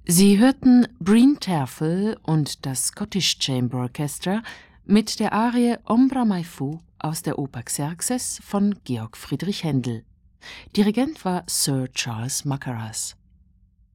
Sie hörten Breen Terfel und das Scottish Chamber Orchestra mit der Arie Ombra mai fu aus der Oper Xerxes von Georg Friedrich Händel. Dirigent war Sir Charles Mackerras.